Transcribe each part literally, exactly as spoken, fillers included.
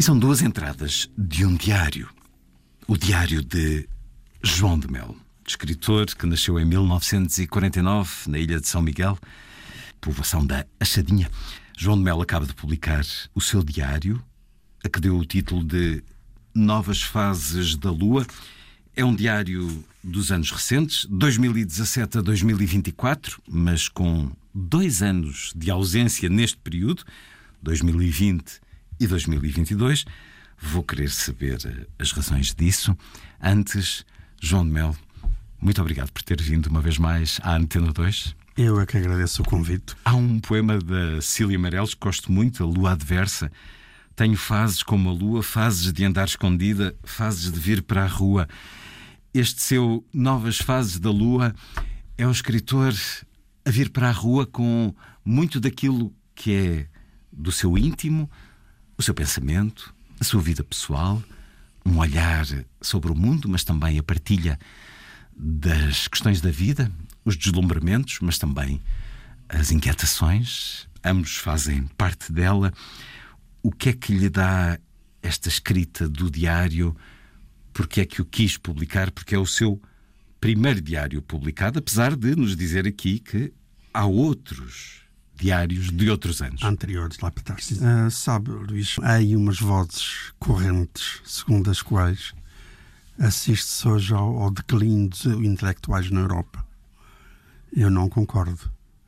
E são duas entradas de um diário. O diário de João de Melo, escritor que nasceu em mil novecentos e quarenta e nove na ilha de São Miguel, povoação da Achadinha. João de Melo acaba de publicar o seu diário, a que deu o título de Novas Fases da Lua. É um diário dos anos recentes, dois mil e dezassete a dois mil e vinte e quatro, mas com dois anos de ausência neste período, dois mil e vinte e dois mil e vinte e dois. Vou querer saber as razões disso. Antes, João de Melo, muito obrigado por ter vindo uma vez mais à Antena dois. Eu é que agradeço o convite. Há um poema da Cília Meireles que gosto muito, A Lua Adversa. Tenho fases como a lua, fases de andar escondida, fases de vir para a rua. Este seu Novas Fases da Lua é um escritor a vir para a rua com muito daquilo que é do seu íntimo, o seu pensamento, a sua vida pessoal, um olhar sobre o mundo, mas também a partilha das questões da vida, os deslumbramentos, mas também as inquietações. Ambos fazem parte dela. O que é que lhe dá esta escrita do diário? Porque é que o quis publicar? Porque é o seu primeiro diário publicado, apesar de nos dizer aqui que há outros diários de outros anos. Anteriores, lá para trás. Uh, sabe, Luís, há aí umas vozes correntes, segundo as quais assiste-se hoje ao, ao declínio dos intelectuais na Europa. Eu não concordo.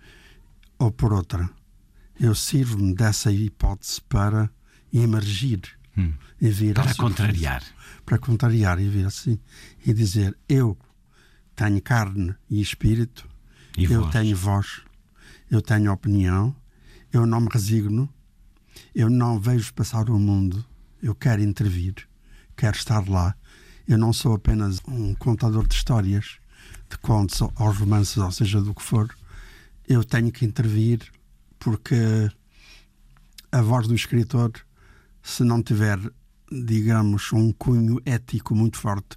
Ou por outra, eu sirvo-me dessa hipótese para emergir hum. e vir para assim, contrariar. Para contrariar e vir assim e dizer: eu tenho carne e espírito, e eu voz. tenho voz, eu tenho opinião, eu não me resigno, eu não vejo passar o mundo, eu quero intervir, quero estar lá. Eu não sou apenas um contador de histórias, de contos aos romances, ou seja, do que for. Eu tenho que intervir, porque a voz do escritor, se não tiver, digamos, um cunho ético muito forte,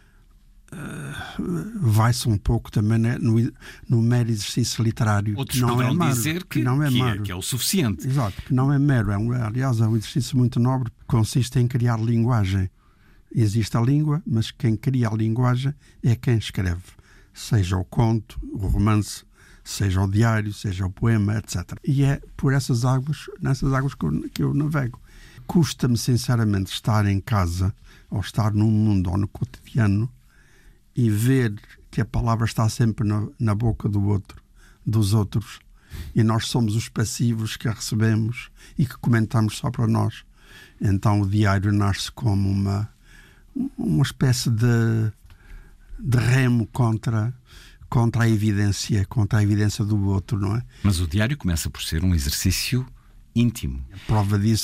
uh, vai-se um pouco também no, no mero exercício literário. Outros que não poderão é mero, dizer que, que, não é, que, mero. é, que é o suficiente. Exato, que não é mero. É um, aliás, é um exercício muito nobre, que consiste em criar linguagem. Existe a língua, mas quem cria a linguagem é quem escreve. Seja o conto, o romance, seja o diário, seja o poema, etcétera. E é por essas águas, nessas águas que eu, que eu navego. Custa-me, sinceramente, estar em casa, ou estar num mundo, ou no cotidiano, e ver que a palavra está sempre na, na boca do outro, dos outros, e nós somos os passivos que a recebemos e que comentamos só para nós. Então o diário nasce como uma, uma espécie de, de remo contra... contra a evidência, contra a evidência do outro, não é? Mas o diário começa por ser um exercício íntimo. A prova disso